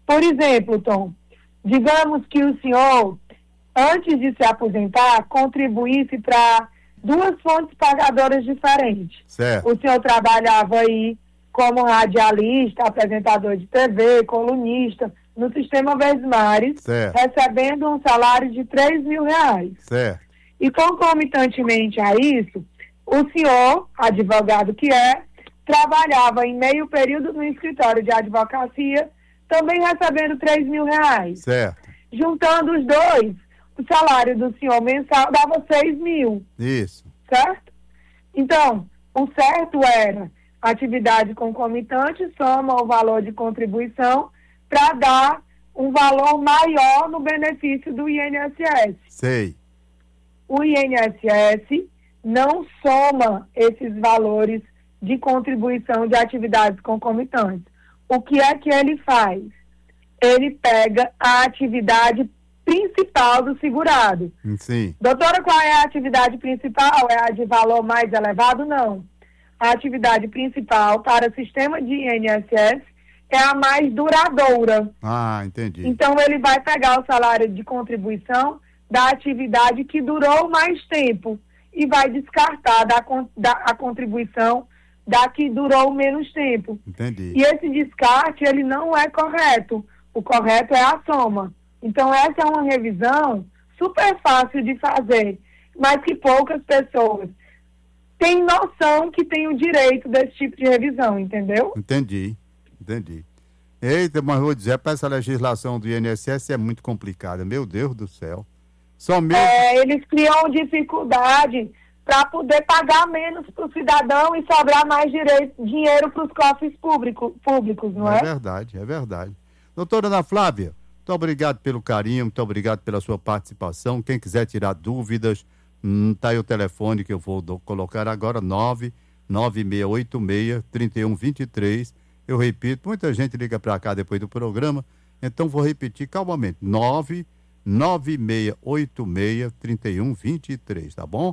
Por exemplo, Tom, digamos que o senhor, antes de se aposentar, contribuísse para 2 fontes pagadoras diferentes. Certo. O senhor trabalhava aí como radialista, apresentador de TV, colunista, no Sistema Verdes-Mares, recebendo um salário de R$3.000. Certo. E concomitantemente a isso, o senhor, advogado que é, trabalhava em meio período no escritório de advocacia, também recebendo R$3.000. Certo. Juntando os dois, o salário do senhor mensal dava R$6.000. Isso. Certo? Então, o certo era atividade concomitante, soma o valor de contribuição para dar um valor maior no benefício do INSS. Sei. O INSS não soma esses valores de contribuição de atividades concomitantes. O que é que ele faz? Ele pega a atividade principal do segurado. Sim. Doutora, qual é a atividade principal? É a de valor mais elevado? Não. A atividade principal para o sistema de INSS é a mais duradoura. Ah, entendi. Então, ele vai pegar o salário de contribuição da atividade que durou mais tempo e vai descartar a contribuição da que durou menos tempo. Entendi. E esse descarte, ele não é correto. O correto é a soma. Então, essa é uma revisão super fácil de fazer, mas que poucas pessoas têm noção que tem o direito desse tipo de revisão, entendeu? Entendi. Eita, mas vou dizer, para essa legislação do INSS é muito complicada, meu Deus do céu. Só mesmo... Eles criam dificuldade para poder pagar menos para o cidadão e sobrar mais dinheiro para os cofres públicos, não é? É verdade. Doutora Ana Flávia, muito obrigado pelo carinho, muito obrigado pela sua participação. Quem quiser tirar dúvidas, tá aí o telefone que eu vou colocar agora, 99686-3123. Eu repito, muita gente liga para cá depois do programa, então vou repetir calmamente, 99686-3123, tá bom?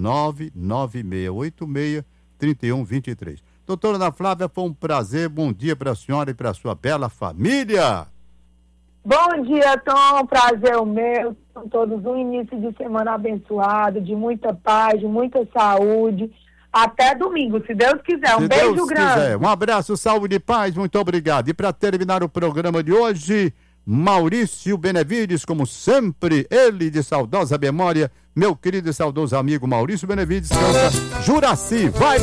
99686-3123. Doutora Ana Flávia, foi um prazer, bom dia para a senhora e para a sua bela família. Bom dia, Tom, prazer o meu, são todos um início de semana abençoado, de muita paz, de muita saúde, até domingo, se Deus quiser, um beijo grande. Um abraço, saúde e paz, muito obrigado. E para terminar o programa de hoje, Maurício Benevides, como sempre, ele de saudosa memória, meu querido e saudoso amigo Maurício Benevides, canta Juraci, vai!